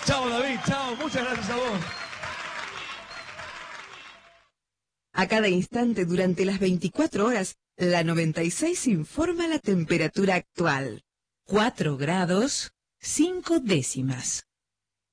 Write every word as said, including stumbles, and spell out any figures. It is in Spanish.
Chao, David, chao, muchas gracias a vos. A cada instante durante las veinticuatro horas, la noventa y seis informa la temperatura actual. cuatro grados, cinco décimas.